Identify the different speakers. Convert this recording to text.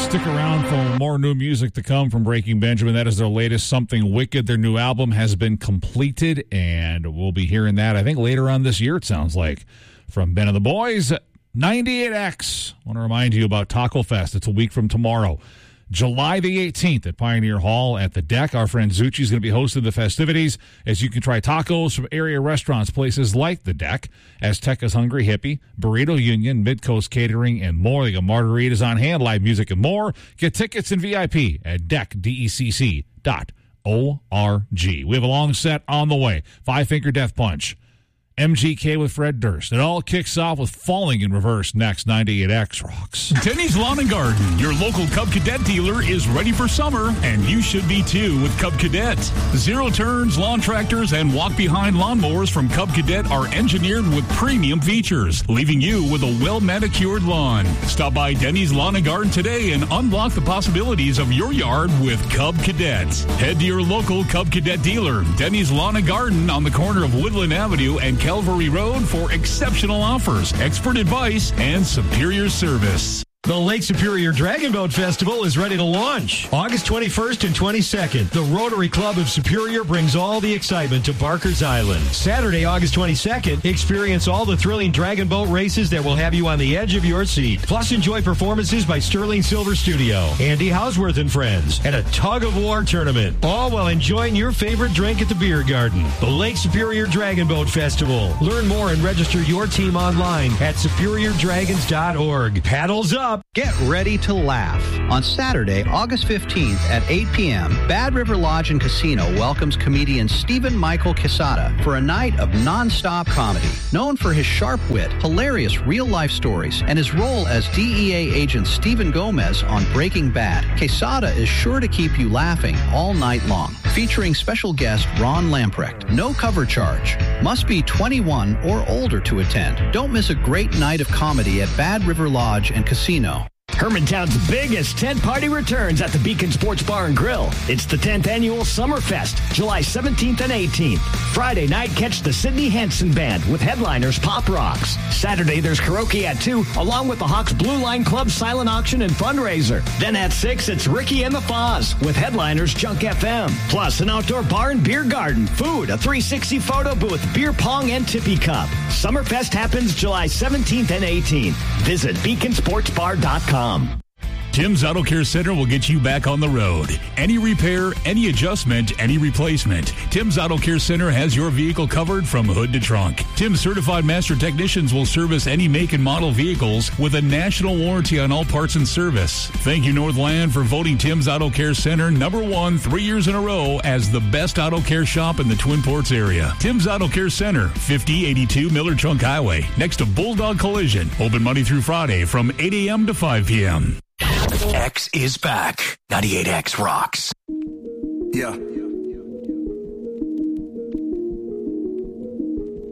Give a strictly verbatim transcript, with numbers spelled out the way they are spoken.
Speaker 1: Stick around for more new music to come from Breaking Benjamin. That is their latest, Something Wicked. Their new album has been completed, and we'll be hearing that, I think, later on this year, it sounds like. From Ben and the Boys, ninety-eight X. I want to remind you about Taco Fest. It's a week from tomorrow. July the eighteenth at Pioneer Hall at the Deck. Our friend Zucci is going to be hosting the festivities as you can try tacos from area restaurants, places like the Deck, Azteca's Hungry Hippie, Burrito Union, Midcoast Catering, and more. They got margaritas on hand, live music, and more. Get tickets and V I P at deck decc dot org. We have a long set on the way. Five Finger Death Punch. M G K with Fred Durst. It all kicks off with Falling in Reverse next. ninety-eight X rocks.
Speaker 2: Denny's Lawn and Garden, your local Cub Cadet dealer, is ready for summer, and you should be too with Cub Cadet. Zero turns, lawn tractors, and walk-behind lawnmowers from Cub Cadet are engineered with premium features, leaving you with a well-manicured lawn. Stop by Denny's Lawn and Garden today and unlock the possibilities of your yard with Cub Cadet. Head to your local Cub Cadet dealer, Denny's Lawn and Garden, on the corner of Woodland Avenue and Calvary Road, for exceptional offers, expert advice, and superior service.
Speaker 3: The Lake Superior Dragon Boat Festival is ready to launch. August twenty-first and twenty-second, the Rotary Club of Superior brings all the excitement to Barker's Island. Saturday, August twenty-second, experience all the thrilling dragon boat races that will have you on the edge of your seat. Plus, enjoy performances by Sterling Silver Studio, Andy Hausworth and Friends, and a tug-of-war tournament, all while enjoying your favorite drink at the beer garden. The Lake Superior Dragon Boat Festival. Learn more and register your team online at superior dragons dot org. Paddles up.
Speaker 4: Get ready to laugh. On Saturday, August fifteenth at eight p.m., Bad River Lodge and Casino welcomes comedian Stephen Michael Quesada for a night of non-stop comedy. Known for his sharp wit, hilarious real-life stories, and his role as D E A agent Stephen Gomez on Breaking Bad, Quesada is sure to keep you laughing all night long. Featuring special guest Ron Lamprecht. No cover charge. Must be twenty-one or older to attend. Don't miss a great night of comedy at Bad River Lodge and Casino.
Speaker 5: Hermantown's biggest tent party returns at the Beacon Sports Bar and Grill. It's the tenth Annual Summerfest, July seventeenth and eighteenth. Friday night, catch the Sidney Henson Band with headliners Pop Rocks. Saturday, there's karaoke at two, along with the Hawks Blue Line Club silent auction and fundraiser. Then at six, it's Ricky and the Foz with headliners Junk F M. Plus, an outdoor bar and beer garden, food, a three sixty photo booth, beer pong, and tippy cup. Summerfest happens July seventeenth and eighteenth. Visit beacon sports bar dot com.
Speaker 2: Tim's Auto Care Center will get you back on the road. Any repair, any adjustment, any replacement. Tim's Auto Care Center has your vehicle covered from hood to trunk. Tim's certified master technicians will service any make and model vehicles with a national warranty on all parts and service. Thank you, Northland, for voting Tim's Auto Care Center number one three years in a row as the best auto care shop in the Twin Ports area. Tim's Auto Care Center, fifty eighty-two Miller Trunk Highway, next to Bulldog Collision. Open Monday through Friday from eight a.m. to five p.m.
Speaker 6: X is back. ninety-eight X rocks.
Speaker 7: Yeah.